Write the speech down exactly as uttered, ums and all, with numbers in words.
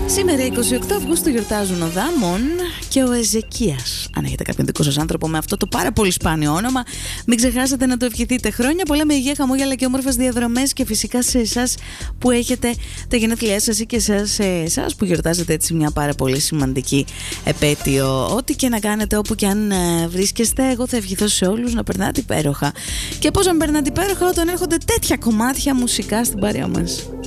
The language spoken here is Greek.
Σήμερα είκοσι οκτώ Αυγούστου γιορτάζουν ο Δάμον και ο Εζεκίας. Αν έχετε κάποιον δικό σας άνθρωπο με αυτό το πάρα πολύ σπάνιο όνομα, μην ξεχάσετε να το ευχηθείτε. Χρόνια πολλά με υγεία, χαμόγελα και όμορφες διαδρομές, και φυσικά σε εσάς που έχετε τα γενέθλιά σας ή και σε εσάς που γιορτάζετε έτσι μια πάρα πολύ σημαντική επέτειο. Ό,τι και να κάνετε, όπου και αν βρίσκεστε, εγώ θα ευχηθώ σε όλους να περνάτε υπέροχα. Και πώς να περνάτε υπέροχα όταν έρχονται τέτοια κομμάτια μουσικά στην παρέα μας.